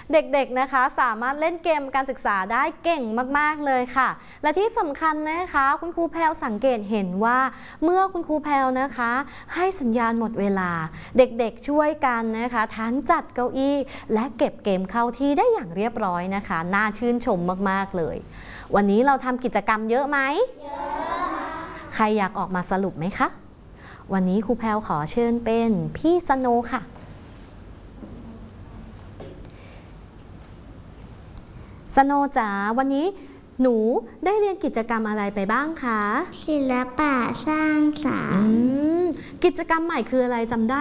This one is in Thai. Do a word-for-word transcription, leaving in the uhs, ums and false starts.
เด็กๆนะคะสามารถเล่นเกมการศึกษาได้เก่งมากๆเลยค่ะและที่สำคัญนะคะคุณครูแพลวสังเกตเห็นว่าเมื่อคุณครูแพลวนะคะให้สัญญาณหมดเวลาเด็กๆช่วยกันนะคะทั้งจัดเก้าอี้และเก็บเกมเข้าที่ได้อย่างเรียบร้อยนะคะน่าชื่นชมมากๆเลยวันนี้เราทำกิจกรรมเยอะไหมเยอะใครอยากออกมาสรุปไหมคะวันนี้ครูแพลวขอเชิญเป็นพี่สโนค่ะสโนจ๋าวันนี้หนูได้เรียนกิจกรรมอะไรไปบ้างคะศิลปะสร้างสรรค์กิจกรรมใหม่คืออะไรจำได้